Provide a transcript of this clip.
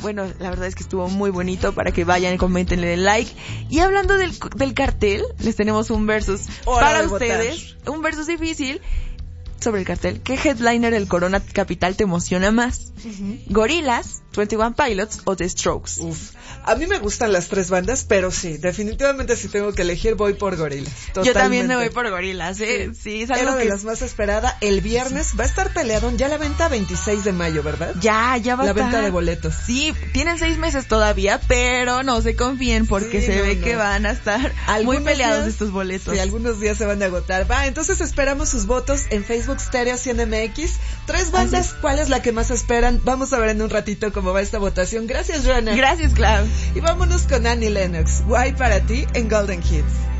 bueno, la verdad es que estuvo muy bonito para que vayan y comenten, le den like. Y hablando del cartel, les tenemos un versus para ustedes, un versus difícil sobre el cartel. ¿Qué headliner del Corona Capital te emociona más? ¿Gorillaz, 21 Pilots o The Strokes? A mí me gustan las tres bandas, pero sí, definitivamente si tengo que elegir voy por Gorillaz. Yo también me voy por Gorillaz, sí, es algo era de las más esperada. El viernes va a estar peleado ya la venta 26 de mayo, ¿verdad? Ya va a estar. La venta de boletos. Sí, tienen 6 meses todavía, pero no se confíen porque se ve que van a estar muy peleados estos boletos. Sí, algunos días se van a agotar. Entonces esperamos sus votos en Facebook Stereo 100MX. Tres bandas, ¿cuál es la que más esperan? Vamos a ver en un ratito cómo va esta votación. Gracias, Joana. Gracias, Clau. Y vámonos con Annie Lennox. Guay para ti en Golden Hits.